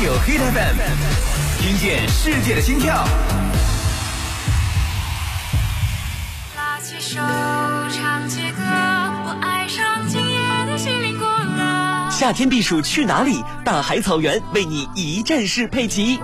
Hit FM， 听见世界的心跳。 拉起手，唱起歌，我爱上今夜的心灵过了。 夏天避暑去哪里？大海草原为你一站式配齐。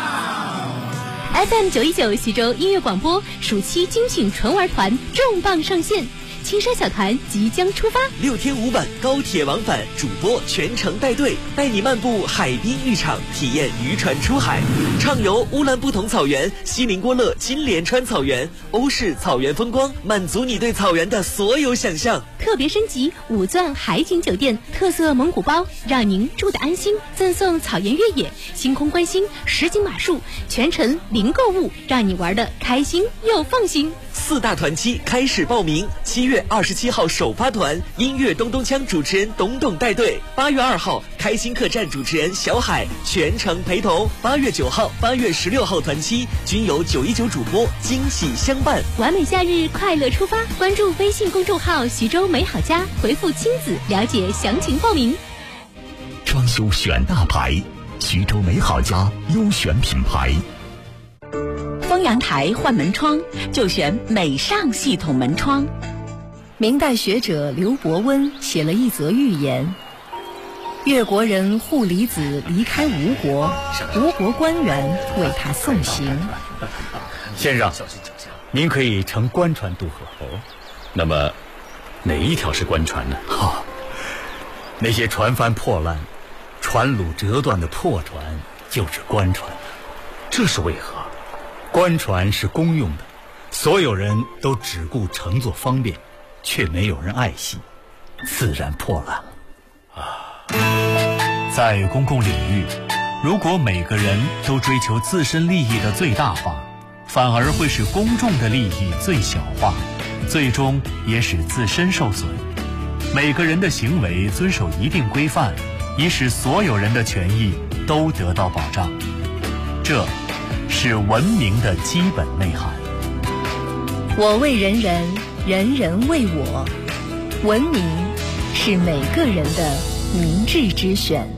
FM 919徐州音乐广播暑期精品纯玩团重磅上线，青山小团即将出发 ，6天5晚高铁往返，主播全程带队，带你漫步海滨浴场，体验渔船出海，畅游乌兰布统草原、锡林郭勒金莲川草原、欧式草原风光，满足你对草原的所有想象。 特别升级5钻海景酒店，特色蒙古包，让您住得安心。赠送草原越野、星空观星、实景马术，全程零购物，让你玩得开心又放心。 4大团期开始报名，7月27号首发团，音乐咚咚锵主持人董董带队；8月2号开心客栈主持人小海全程陪同；8月9号、8月16号团期均由919主播惊喜相伴。 完美夏日快乐出发，关注微信公众号徐州美好家，回复亲子了解详情报名。 装修选大牌，徐州美好家优选品牌。 丰阳台换门窗就选美尚系统门窗。 明代学者刘伯温写了一则寓言：越国人护离子离开吴国，吴国官员为他送行。 先生，您可以乘官船渡河。那么哪一条是官船呢？那些船帆破烂、船橹折断的破船就是官船。这是为何？官船是公用的，所有人都只顾乘坐方便，却没有人爱惜，自然破烂了。在公共领域，如果每个人都追求自身利益的最大化，反而会使公众的利益最小化，最终也使自身受损。每个人的行为遵守一定规范，以使所有人的权益都得到保障。这是文明的基本内涵。 我为人人，人人为我。文明是每个人的明智之选。